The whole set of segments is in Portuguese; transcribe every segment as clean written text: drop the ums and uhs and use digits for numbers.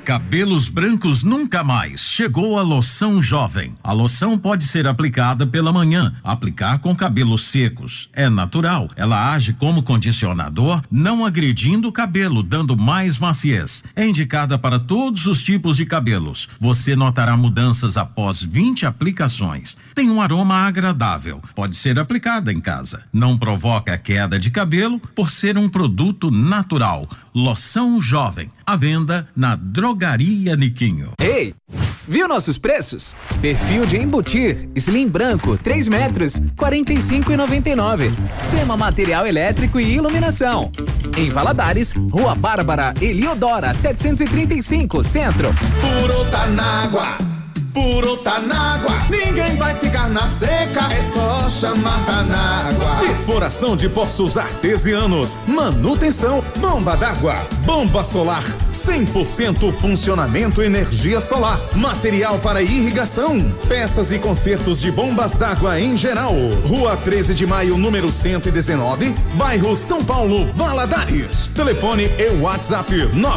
Cabelos brancos nunca mais. Chegou a loção jovem. A loção pode ser aplicada pela manhã. Aplicar com cabelos secos. É natural. Ela age como condicionador, não agredindo o cabelo, dando mais maciez. É indicada para todos os tipos de cabelos. Você notará mudanças após 20 aplicações. Tem um aroma agradável. Pode ser aplicada em casa. Não provoca queda de cabelo por ser um produto natural. Loção jovem. À venda na Drogaria Niquinho. Ei, viu nossos preços? Perfil de embutir, slim branco, 3 metros, 45,99. Sema material elétrico e iluminação. Em Valadares, Rua Bárbara Eliodora, 735, Centro. Puro Tanágua, puro Tanágua. Ninguém vai ficar na seca, é só chamar Tanágua. Perfuração de poços artesianos, manutenção, bomba d'água, bomba solar, 100% funcionamento energia solar, material para irrigação, peças e consertos de bombas d'água em geral. Rua 13 de Maio, número 119, bairro São Paulo, Valadares. Telefone e WhatsApp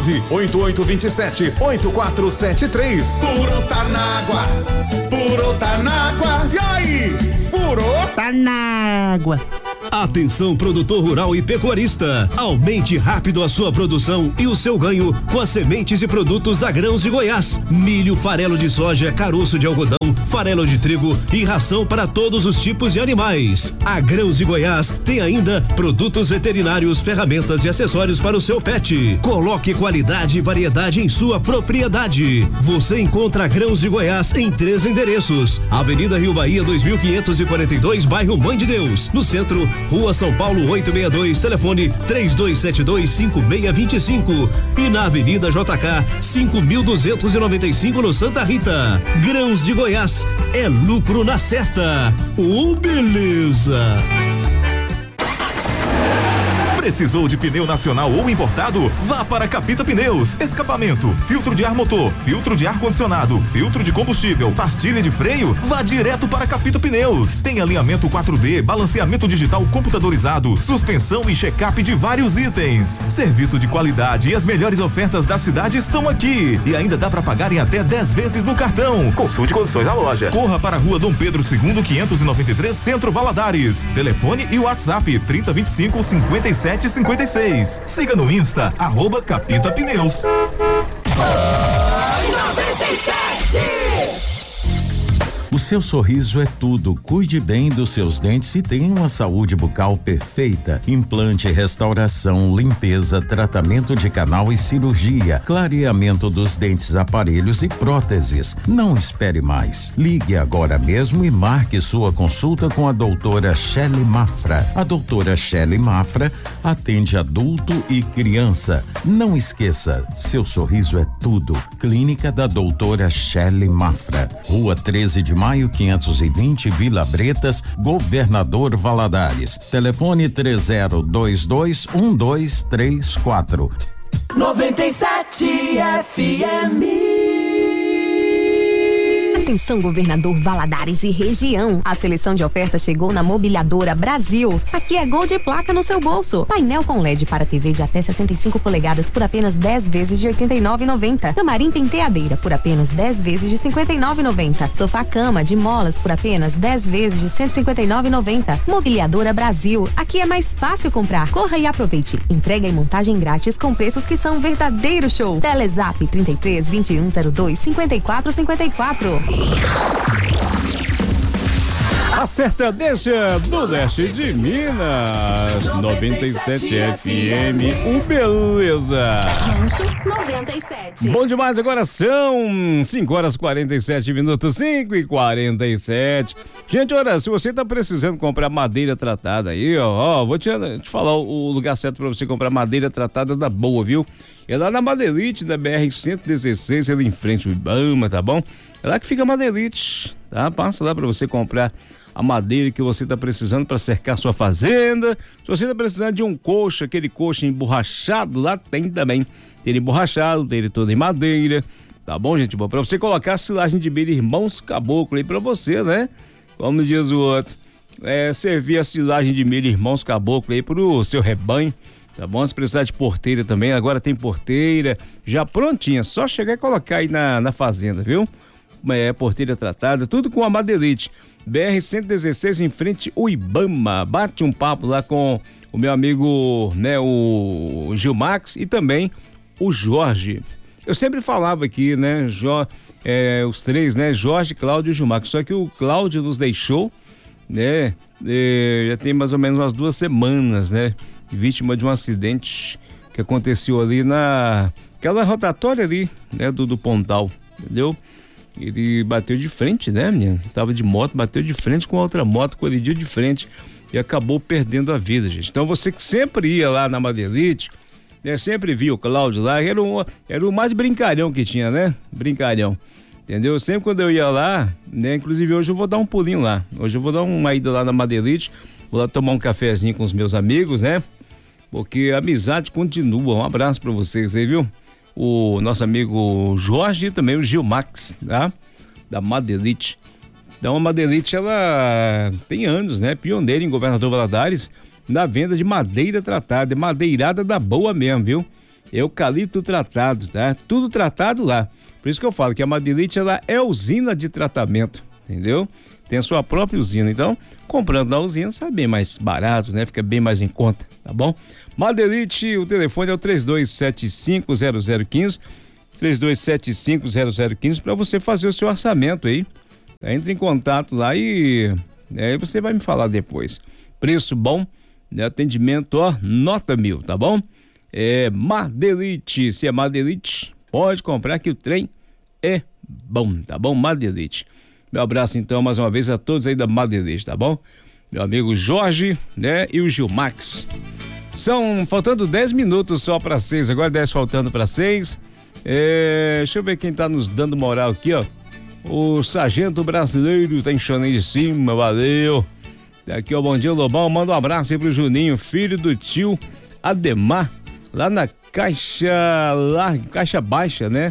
98827-8473. Puro Tanágua, puro Tanágua. E aí, furou? Tanágua. Atenção, produtor rural e pecuarista. Aumente rápido a sua produção e o seu ganho com as sementes e produtos da Grãos de Goiás. Milho, farelo de soja, caroço de algodão, farelo de trigo e ração para todos os tipos de animais. A Grãos de Goiás tem ainda produtos veterinários, ferramentas e acessórios para o seu pet. Coloque qualidade e variedade em sua propriedade. Você encontra a Grãos de Goiás em 3 endereços: Avenida Rio Bahia 2542, bairro Mãe de Deus. No centro, Rua São Paulo 862, telefone 3272-5625. E na Avenida JK 5295, no Santa Rita. Grãos de Goiás, é lucro na certa. Ô, beleza! Precisou de pneu nacional ou importado? Vá para Capita Pneus. Escapamento, filtro de ar motor, filtro de ar condicionado, filtro de combustível, pastilha de freio? Vá direto para Capita Pneus. Tem alinhamento 4D, balanceamento digital computadorizado, suspensão e check-up de vários itens. Serviço de qualidade e as melhores ofertas da cidade estão aqui. E ainda dá para pagar em até 10 vezes no cartão. Consulte condições na loja. Corra para a Rua Dom Pedro II, 593, Centro Valadares. Telefone e WhatsApp 3025-5756. Siga no Insta, @Capita Pneus. 97! O seu sorriso é tudo. Cuide bem dos seus dentes e tenha uma saúde bucal perfeita. Implante, restauração, limpeza, tratamento de canal e cirurgia, clareamento dos dentes, aparelhos e próteses. Não espere mais. Ligue agora mesmo e marque sua consulta com a doutora Shelly Mafra. A doutora Shelly Mafra atende adulto e criança. Não esqueça, seu sorriso é tudo. Clínica da doutora Shelly Mafra. Rua 13 de Maio 520, Vila Bretas, Governador Valadares. Telefone 3022-1234. 97 FM. Atenção, governador Valadares e região. A seleção de ofertas chegou na Mobiliadora Brasil. Aqui é gol de placa no seu bolso. Painel com LED para TV de até 65 polegadas por apenas 10 vezes de R$ 89,90. Camarim penteadeira por apenas 10 vezes de R$ 59,90. Sofá cama de molas por apenas 10 vezes de R$ 159,90. Mobiliadora Brasil. Aqui é mais fácil comprar. Corra e aproveite. Entrega e montagem grátis com preços que são um verdadeiro show. Telezap 33 2102 5454. A sertaneja do leste de Minas, 97 FM, beleza. Rancho 97. Bom demais, agora são 5h47, 5h47. Gente, olha, se você tá precisando comprar madeira tratada aí, ó, vou te falar o lugar certo pra você comprar madeira tratada da boa, viu? É lá na Madeirite, da BR-116, ali em frente ao Ibama, tá bom? É lá que fica a Madeirite, tá? Passa lá pra você comprar a madeira que você tá precisando para cercar sua fazenda. Se você tá precisando de um coxa, aquele coxa emborrachado, lá tem também. Tem ele emborrachado, tem ele todo em madeira, tá bom, gente? Bom, pra você colocar a silagem de milho Irmãos Caboclo aí pra você, né? Como diz o outro, servir a silagem de milho Irmãos Caboclo aí pro seu rebanho, Tá bom? Se precisar de porteira também, agora tem porteira já prontinha, só chegar e colocar aí na fazenda, viu? Porteira tratada, tudo com a Madelite. BR-116 em frente ao Ibama. Bate um papo lá com o meu amigo, né, o Gilmax e também o Jorge. Eu sempre falava aqui, né, os três, né, Jorge, Cláudio e Gilmax, só que o Cláudio nos deixou, né, já tem mais ou menos umas 2 semanas, né, vítima de um acidente que aconteceu ali aquela rotatória ali, né, do Pontal, entendeu? Ele bateu de frente, né, menino? Tava de moto, bateu de frente com outra moto, colidiu de frente e acabou perdendo a vida, gente. Então você que sempre ia lá na Madelite, né, sempre via o Cláudio lá, era o mais brincalhão que tinha, né? Brincalhão, entendeu? Sempre quando eu ia lá, né, inclusive hoje eu vou dar um pulinho lá. Hoje eu vou dar uma ida lá na Madelite, vou lá tomar um cafezinho com os meus amigos, né? Porque a amizade continua. Um abraço pra vocês aí, viu? O nosso amigo Jorge e também o Gilmax, tá? Da Madelite. Então a Madelite, ela tem anos, né? Pioneira em Governador Valadares na venda de madeira tratada, madeirada da boa mesmo, viu? Eucalipto tratado, tá? Tudo tratado lá. Por isso que eu falo que a Madelite, ela é usina de tratamento, entendeu? Tem a sua própria usina, então comprando na usina sai bem mais barato, né? Fica bem mais em conta, tá bom? Madelite, o telefone é o 32750015, 32750015 para você fazer o seu orçamento aí. Entre em contato lá e aí você vai me falar depois. Preço bom, né? Atendimento, ó, nota 1000, tá bom? Madelite, se é Madelite, pode comprar que o trem é bom, tá bom? Madelite. Meu abraço então mais uma vez a todos aí da Madelite, tá bom? Meu amigo Jorge, né? E o Gilmax. Faltando 10 minutos só para 6, agora 10 faltando para 6. Deixa eu ver quem tá nos dando moral aqui, ó. O Sargento Brasileiro tá enchendo aí de cima, valeu. Aqui, ó, bom dia, Lobão. Manda um abraço aí pro Juninho, filho do tio Ademar, lá na Caixa Baixa, né?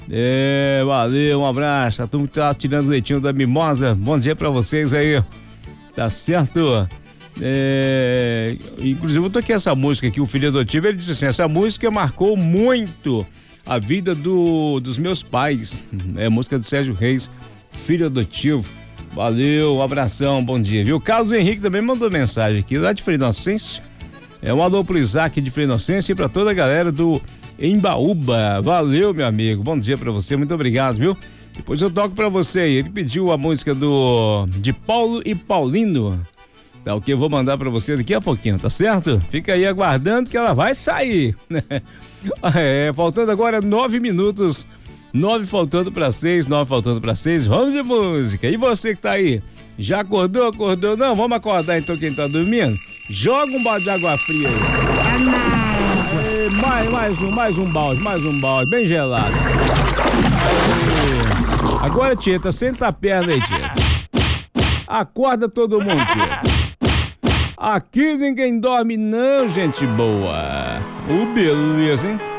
Valeu, um abraço. A turma que tá tirando o leitinho da mimosa. Bom dia pra vocês aí, tá certo? Inclusive eu toquei essa música aqui, o filho adotivo, ele disse assim, essa música marcou muito a vida dos meus pais, música do Sérgio Reis, filho adotivo. Valeu, um abração, bom dia, viu? Carlos Henrique também mandou mensagem aqui, lá de Frei Inocêncio. Um alô pro Isaac de Frei Inocêncio e pra toda a galera do Embaúba. Valeu, meu amigo, bom dia pra você, muito obrigado, viu? Depois eu toco pra você aí, ele pediu a música de Paulo e Paulino. Tá, o que eu vou mandar pra você daqui a pouquinho, tá certo? Fica aí aguardando que ela vai sair, né? Faltando agora 9 minutos, 9 faltando pra 6, 9 faltando pra 6, vamos de música. E você que tá aí, já acordou? Não, vamos acordar então quem tá dormindo? Joga um balde de água fria aí. Mais um balde, bem gelado. Agora, Tieta, senta a perna aí, Tieta. Acorda todo mundo, Tieta. Aqui ninguém dorme não, gente boa. Beleza, hein?